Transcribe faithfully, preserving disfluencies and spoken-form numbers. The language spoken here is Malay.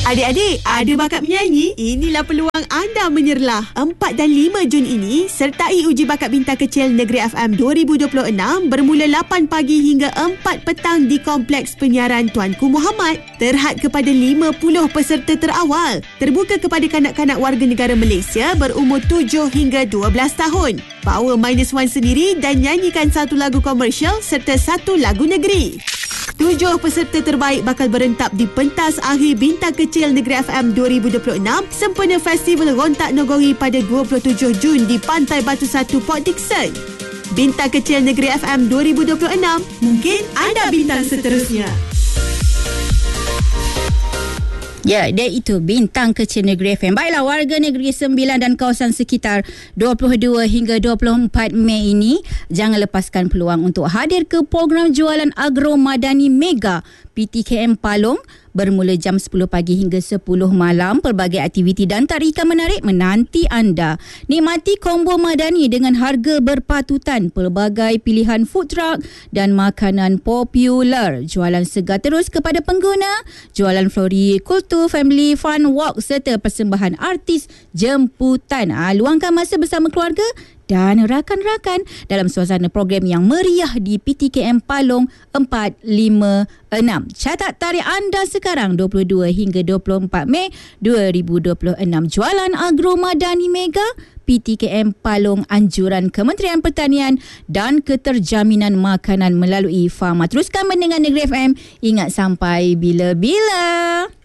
Adik-adik, ada bakat menyanyi? Inilah peluang anda menyerlah. empat dan lima Jun ini, sertai uji bakat bintang kecil Negeri F M dua ribu dua puluh enam bermula lapan pagi hingga empat petang di Kompleks Penyiaran Tuanku Muhammad. Terhad kepada lima puluh peserta terawal. Terbuka kepada kanak-kanak warga negara Malaysia berumur tujuh hingga dua belas tahun. Power minus one sendiri dan nyanyikan satu lagu komersial serta satu lagu negeri. Tujuh peserta terbaik bakal berentab di pentas akhir Bintang Kecil Negeri F M dua ribu dua puluh enam sempena Festival Rontak Nogori pada dua puluh tujuh Jun di Pantai Batu Satu, Port Dickson. Bintang Kecil Negeri F M dua ribu dua puluh enam, mungkin anda bintang seterusnya. Ya, dia itu Bintang Kecil Negeri F M. Baiklah, warga Negeri Sembilan dan kawasan sekitar dua puluh dua hingga dua puluh empat Mei ini, jangan lepaskan peluang untuk hadir ke program jualan Agro Madani Mega P T K M Palong bermula jam sepuluh pagi hingga sepuluh malam. Pelbagai aktiviti dan tarikan menarik menanti anda. Nikmati kombo madani dengan harga berpatutan, pelbagai pilihan food truck dan makanan popular. Jualan segar terus kepada pengguna, jualan florikultur, family fun walk serta persembahan artis jemputan. Ha, luangkan masa bersama keluarga dan rakan-rakan dalam suasana program yang meriah di P T K M Palong empat lima enam. Catat tarikh anda sekarang dua puluh dua hingga dua puluh empat Mei dua ribu dua puluh enam. Jualan Agro Madani Mega P T K M Palong, anjuran Kementerian Pertanian dan Keterjaminan Makanan melalui F A M A. Teruskan mendengar Negeri F M. Ingat sampai bila-bila.